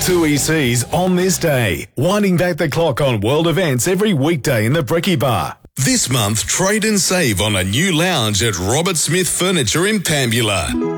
2EC's On This Day, winding back the clock on world events every weekday in the Bricky Bar. This month, trade and save on a new lounge at Robert Smith Furniture in Pambula.